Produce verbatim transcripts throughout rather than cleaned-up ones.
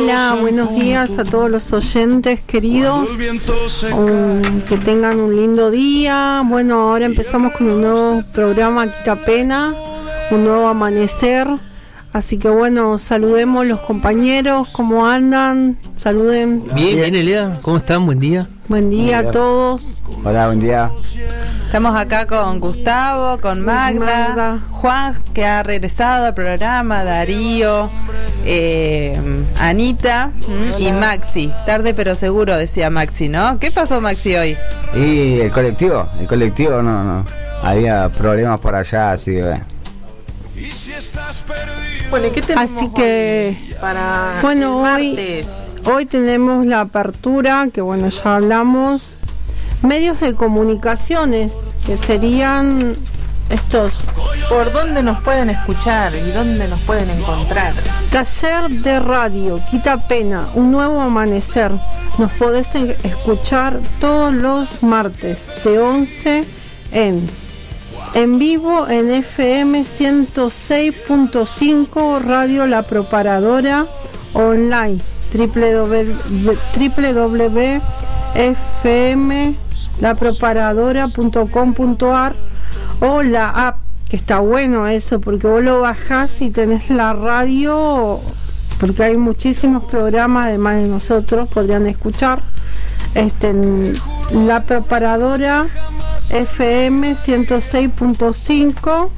Hola, buenos días a todos los oyentes queridos, um, que tengan un lindo día. Bueno, ahora empezamos con un nuevo programa Quita Pena, un nuevo amanecer. Así que bueno, saludemos los compañeros, ¿cómo andan? Saluden. Bien, bien, Elena, ¿cómo están? Buen día. Buen día a todos. Hola, buen día. Estamos acá con Gustavo, con Magda, Magda. Juan, que ha regresado al programa, Darío, eh, Anita Hola. Y Maxi. Tarde pero seguro, decía Maxi, ¿no? ¿Qué pasó, Maxi, hoy? Y el colectivo, el colectivo no, no. Había problemas por allá, así que... Bueno, ¿y qué tenemos así que para bueno, hoy, hoy tenemos la apertura, que bueno, ya hablamos, medios de comunicaciones, que serían estos. ¿Por dónde nos pueden escuchar y dónde nos pueden encontrar? Taller de radio, Quita Pena, un nuevo amanecer. Nos podés escuchar todos los martes de once en En vivo en F M ciento seis punto cinco Radio La Propagadora online doble u doble u doble u punto f m la propagadora punto com punto a r o la app, que está bueno eso porque vos lo bajás y tenés la radio, porque hay muchísimos programas además de nosotros, podrían escuchar este, La Propagadora F M ciento seis punto cinco,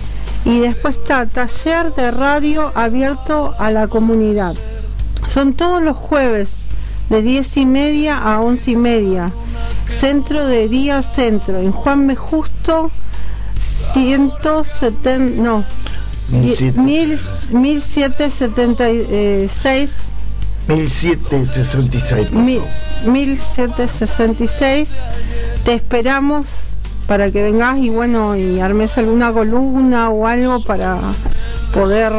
y después está Taller de Radio abierto a la comunidad. Son todos los jueves de diez y media a once y media. Centro de Día Centro, en Juan B. Justo ciento setenta, no, mil setecientos setenta y seis. mil setecientos sesenta y seis. mil setecientos sesenta y seis. Te esperamos para que vengas y bueno, y armes alguna columna o algo para poder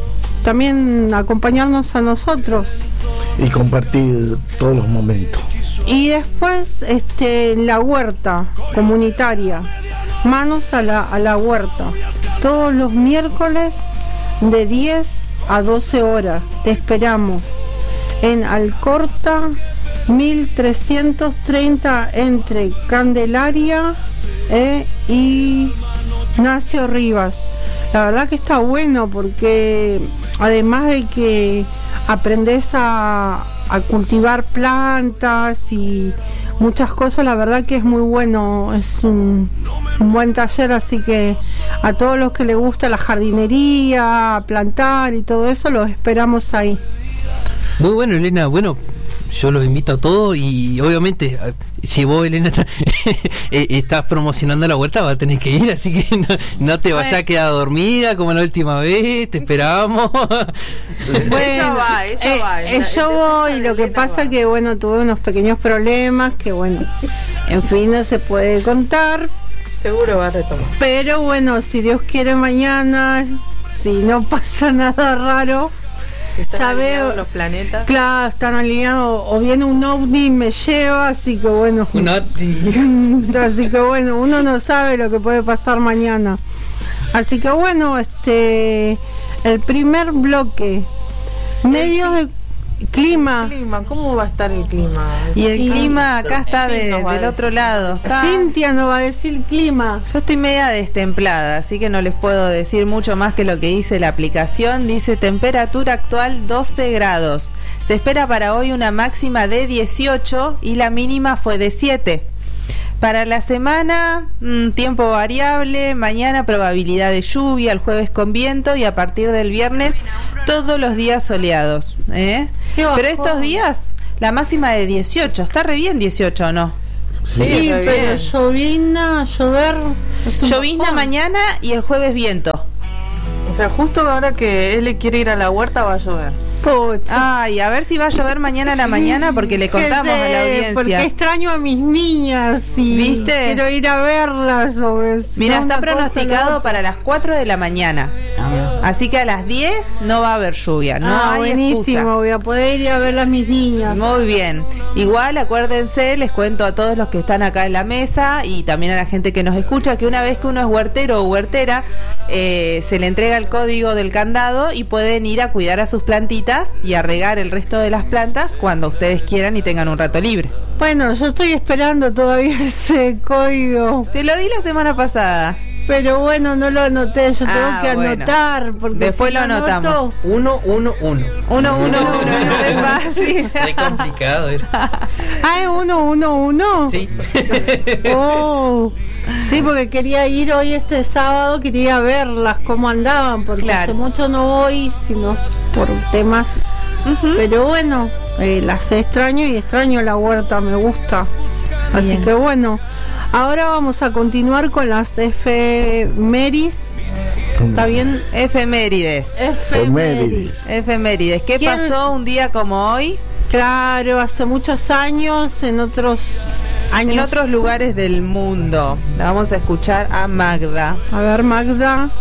también acompañarnos a nosotros y compartir todos los momentos. Y después este la huerta comunitaria, manos a la, a la huerta, todos los miércoles de diez a doce horas. Te esperamos en Alcorta mil trescientos treinta, entre Candelaria eh, y Ignacio Rivas. La verdad que está bueno porque además de que aprendes a, a cultivar plantas y muchas cosas, la verdad que es muy bueno, es un, un buen taller, así que a todos los que les gusta la jardinería, plantar y todo eso, los esperamos ahí. Muy bueno, Elena. Bueno, yo los invito a todos y obviamente si vos, Elena, está, estás promocionando la huerta, vas a tener que ir, así que no, no te vayas a quedar dormida como la última vez, te esperamos. Bueno, ella va, ella eh, va. Eh, yo voy, lo que pasa va. que bueno, tuve unos pequeños problemas que bueno, en fin, no se puede contar. Seguro va a retomar. Pero bueno, si Dios quiere mañana, si no pasa nada raro, ya veo los planetas. Claro, están alineados, o viene un ovni y me lleva, así que bueno. Un ovni. Así que bueno, uno no sabe lo que puede pasar mañana. Así que bueno, este el primer bloque, medios de clima. El clima, ¿cómo va a estar el clima? Y el sí, clima acá está de, del otro lado. Está... Cintia no va a decir clima. Yo estoy media destemplada, así que no les puedo decir mucho más que lo que dice la aplicación. Dice temperatura actual doce grados. Se espera para hoy una máxima de dieciocho y la mínima fue de siete. Para la semana, mmm, tiempo variable, mañana probabilidad de lluvia, el jueves con viento y a partir del viernes todos los días soleados. ¿eh? Pero estos días, la máxima de dieciocho, está re bien dieciocho, ¿o no? Sí, sí pero llovizna, llover... Llovizna mañana y el jueves viento. O sea, justo ahora que él quiere ir a la huerta va a llover. Pucha. Ay, a ver si va a llover mañana a la mañana porque le contamos sé, a la audiencia. Porque extraño a mis niñas y ¿viste? Quiero ir a verlas. O es, Mira, no, está pronosticado para las cuatro de la mañana. Ah. Así que a las diez no va a haber lluvia. No ah, hay buenísimo, excusa. Voy a poder ir a ver a mis niñas. Muy bien. Igual, acuérdense, les cuento a todos los que están acá en la mesa y también a la gente que nos escucha que una vez que uno es huertero o huertera, eh, se le entrega el código del candado y pueden ir a cuidar a sus plantitas y a regar el resto de las plantas cuando ustedes quieran y tengan un rato libre. Bueno, yo estoy esperando todavía ese código. Te lo di la semana pasada. Pero bueno, no lo anoté, yo tengo Ah, que bueno. anotar. Porque Después si lo anotamos. anoto- Uno, uno, uno. Uno, uno, uno, no es fácil. Re complicado era. Ah, es uno, uno, uno. Sí. Oh. Sí, porque quería ir hoy este sábado, quería verlas cómo andaban, porque Claro. hace mucho no voy, sino por temas. Ujú. Pero bueno, eh, las extraño y extraño la huerta, me gusta. Así Bien. que bueno, ahora vamos a continuar con las efemérides. ¿Está bien? Efemérides. Efemérides. Efemérides. ¿Qué ¿Quién- pasó un día como hoy Claro, hace muchos años, en otros años. en otros lugares del mundo? La vamos a escuchar a Magda. A ver, Magda.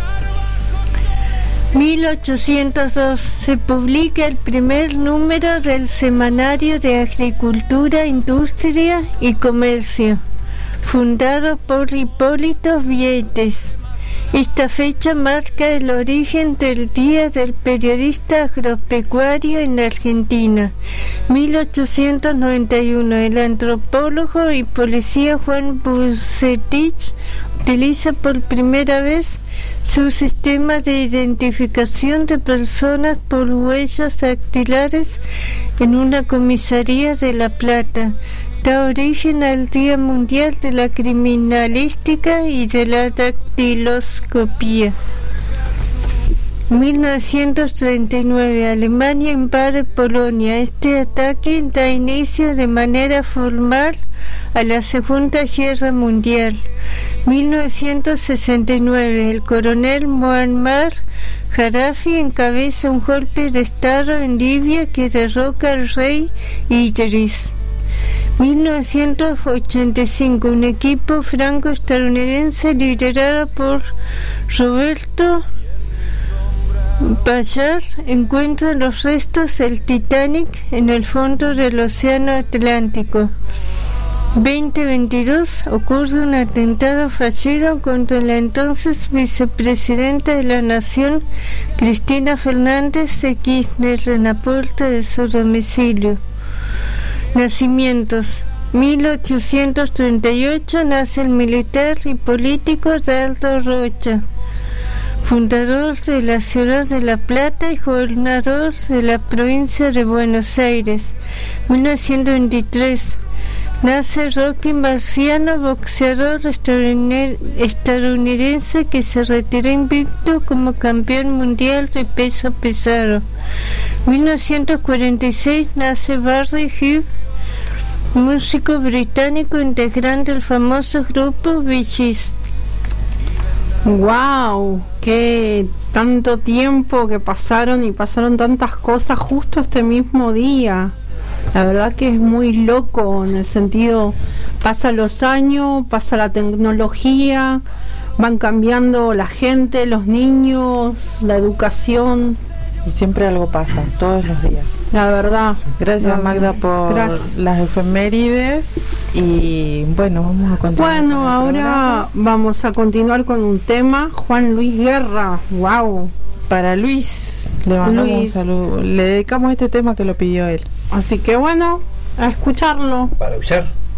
mil ochocientos dos se publica el primer número del Semanario de Agricultura, Industria y Comercio, fundado por Hipólito Vietes. Esta fecha marca el origen del Día del Periodista Agropecuario en Argentina. mil ochocientos noventa y uno, el antropólogo y policía Juan Bucetich utiliza por primera vez su sistema de identificación de personas por huellas dactilares en una comisaría de La Plata. Da origen al Día Mundial de la Criminalística y de la Dactiloscopía. mil novecientos treinta y nueve, Alemania invade Polonia. Este ataque da inicio de manera formal a la Segunda Guerra Mundial. mil novecientos sesenta y nueve, el coronel Muammar Gaddafi encabeza un golpe de Estado en Libia que derroca al rey Idris. mil novecientos ochenta y cinco, un equipo franco-estadounidense liderado por Roberto Ballard encuentra los restos del Titanic en el fondo del Océano Atlántico. veinte veintidós, ocurre un atentado fallido contra la entonces vicepresidenta de la Nación, Cristina Fernández de Kirchner, en la puerta de su domicilio. Nacimientos. mil ochocientos treinta y ocho nace el militar y político Dardo Rocha, fundador de la ciudad de La Plata y gobernador de la provincia de Buenos Aires. mil novecientos veintitrés nace Rocky Marciano, boxeador estadounidense que se retiró invicto como campeón mundial de peso pesado. mil novecientos cuarenta y seis nace Barry Gibb, músico británico integrante del famoso grupo Bee Gees. Wow, qué tanto tiempo que pasaron y pasaron tantas cosas justo este mismo día. La verdad que es muy loco, en el sentido, pasan los años, pasa la tecnología, van cambiando la gente, los niños, la educación. Y siempre algo pasa, todos los días. La verdad. Gracias, La- Magda, por Gracias. las efemérides. Y bueno, vamos a continuar. Bueno, con el ahora programa. vamos a continuar con un tema. Juan Luis Guerra, wow. Para Luis, le mandamos Luis. un saludo. Le dedicamos este tema que lo pidió él. Así que bueno, a escucharlo. Para aullar.